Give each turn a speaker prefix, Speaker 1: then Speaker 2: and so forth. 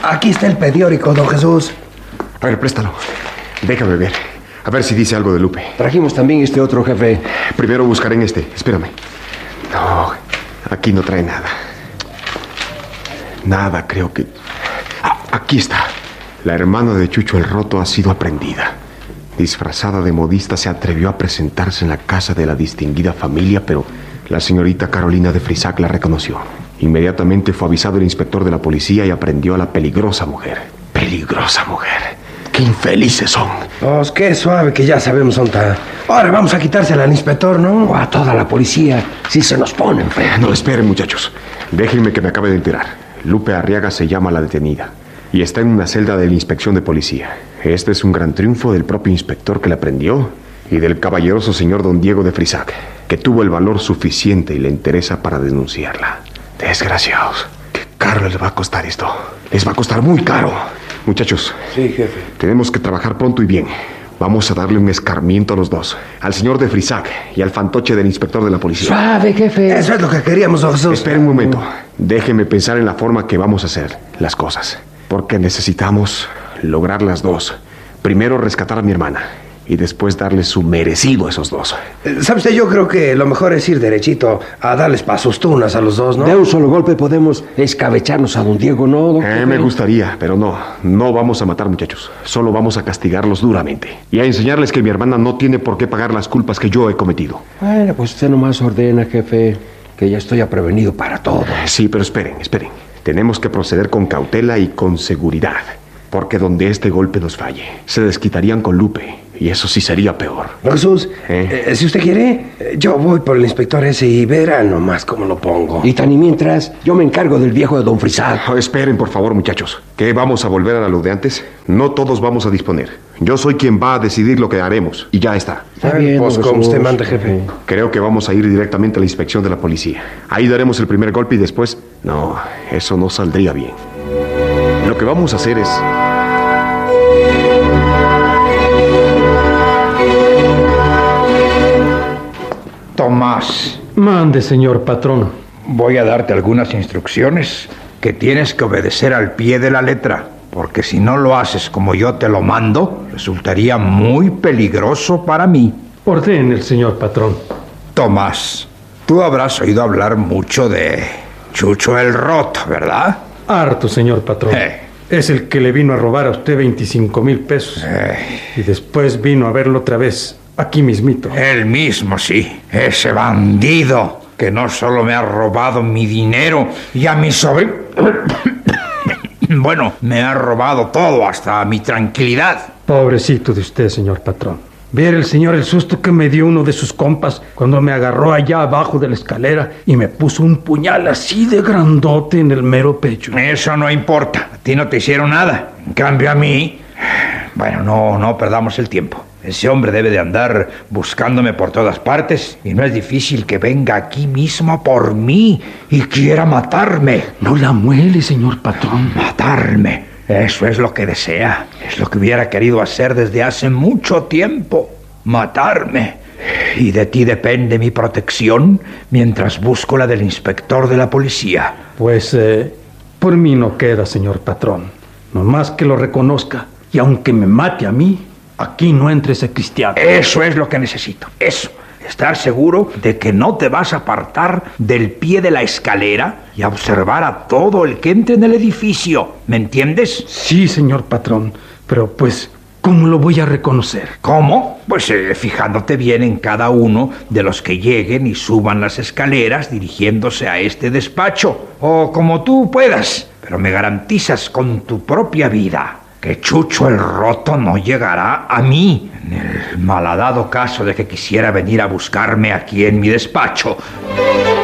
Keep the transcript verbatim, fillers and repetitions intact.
Speaker 1: Aquí está el periódico, don Jesús.
Speaker 2: A ver, préstalo. Déjame ver. A ver si dice algo de Lupe.
Speaker 3: Trajimos también este otro, jefe.
Speaker 2: Primero buscaré en este. Espérame. No, aquí no trae nada. Nada, creo que... Ah, aquí está. La hermana de Chucho el Roto ha sido aprendida. Disfrazada de modista, se atrevió a presentarse en la casa de la distinguida familia, pero la señorita Carolina de Frisac la reconoció. Inmediatamente fue avisado el inspector de la policía y aprendió a la peligrosa mujer. Peligrosa mujer. ¡Qué infelices son!
Speaker 1: Pues qué suave que ya sabemos dónde está. Ahora vamos a quitársela al inspector, ¿no?
Speaker 3: O a toda la policía, si se nos ponen frente.
Speaker 2: No, esperen, muchachos. Déjenme que me acabe de enterar. Lupe Arriaga se llama la detenida y está en una celda de la inspección de policía. Este es un gran triunfo del propio inspector que la prendió y del caballeroso señor don Diego de Frisac, que tuvo el valor suficiente y la entereza para denunciarla. Desgraciados. Qué caro les va a costar esto. Les va a costar muy caro. Muchachos.
Speaker 3: Sí, jefe.
Speaker 2: Tenemos que trabajar pronto y bien. Vamos a darle un escarmiento a los dos. Al señor de Frisac y al fantoche del inspector de la policía.
Speaker 3: Suave, jefe.
Speaker 1: Eso es lo que queríamos, don Jesús.
Speaker 2: Esperen un momento. Déjenme pensar en la forma que vamos a hacer las cosas. Porque necesitamos lograr las dos. Primero rescatar a mi hermana y después darle su merecido a esos dos.
Speaker 1: ¿Sabe usted? Yo creo que lo mejor es ir derechito a darles pasos tunas a los dos, ¿no?
Speaker 3: De un solo golpe podemos escabecharnos a don Diego, ¿no, don
Speaker 2: Eh,
Speaker 3: jefe?
Speaker 2: me gustaría, pero no. No vamos a matar, muchachos. Solo vamos a castigarlos duramente. Y a enseñarles que mi hermana no tiene por qué pagar las culpas que yo he cometido.
Speaker 3: Bueno, pues usted nomás ordena, jefe, que ya estoy prevenido para todo.
Speaker 2: Sí, pero esperen, esperen. Tenemos que proceder con cautela y con seguridad. Porque donde este golpe nos falle, se desquitarían con Lupe. Y eso sí sería peor.
Speaker 1: Don Jesús,
Speaker 2: ¿Eh?
Speaker 1: eh, si usted quiere, eh, yo voy por el inspector ese y verá nomás cómo lo pongo.
Speaker 3: Y tan y mientras, yo me encargo del viejo de don Frisac.
Speaker 2: Oh, esperen, por favor, muchachos. ¿Qué vamos a volver a lo de antes? No todos vamos a disponer. Yo soy quien va a decidir lo que haremos. Y ya está.
Speaker 3: Está
Speaker 1: Bueno,
Speaker 3: bien,
Speaker 1: pues
Speaker 3: don
Speaker 1: como
Speaker 3: Jesús.
Speaker 1: usted manda, jefe.
Speaker 2: Creo que vamos a ir directamente a la inspección de la policía. Ahí daremos el primer golpe y después... No, eso no saldría bien. Lo que vamos a hacer es...
Speaker 4: Tomás,
Speaker 5: Mande, señor patrón.
Speaker 4: voy a darte algunas instrucciones que tienes que obedecer al pie de la letra, porque si no lo haces como yo te lo mando, resultaría muy peligroso para mí.
Speaker 5: Ordene el señor patrón.
Speaker 4: Tomás, tú habrás oído hablar mucho de Chucho el Roto, ¿verdad?
Speaker 5: Harto, señor patrón.
Speaker 4: Eh.
Speaker 5: Es el que le vino a robar a usted veinticinco mil pesos.
Speaker 4: Eh.
Speaker 5: Y después vino a verlo otra vez, aquí mismito.
Speaker 4: Él mismo, sí. Ese bandido que no solo me ha robado mi dinero y a mi sobrino... Bueno, me ha robado todo, hasta mi tranquilidad.
Speaker 5: Pobrecito de usted, señor patrón. Viera el señor el susto que me dio uno de sus compas cuando me agarró allá abajo de la escalera y me puso un puñal así de grandote en el mero pecho.
Speaker 4: Eso no importa. A ti no te hicieron nada. En cambio a mí... Bueno, no, no perdamos el tiempo. Ese hombre debe de andar buscándome por todas partes y no es difícil que venga aquí mismo por mí y quiera matarme.
Speaker 5: No la muele, señor patrón.
Speaker 4: Matarme. Eso es lo que desea. Es lo que hubiera querido hacer desde hace mucho tiempo. Matarme. Y de ti depende mi protección mientras busco la del inspector de la policía.
Speaker 5: Pues, eh, por mí no queda, señor patrón. Nomás que lo reconozca. Y aunque me mate a mí, aquí no entre ese cristiano.
Speaker 4: Eso es lo que necesito. Eso. Estar seguro de que no te vas a apartar del pie de la escalera y a observar a todo el que entre en el edificio. ¿Me entiendes?
Speaker 5: Sí, señor patrón. Pero, pues, ¿cómo lo voy a reconocer?
Speaker 4: ¿Cómo? Pues eh, fijándote bien en cada uno de los que lleguen y suban las escaleras dirigiéndose a este despacho. O como tú puedas. Pero me garantizas con tu propia vida que Chucho el Roto no llegará a mí, en el malhadado caso de que quisiera venir a buscarme aquí en mi despacho.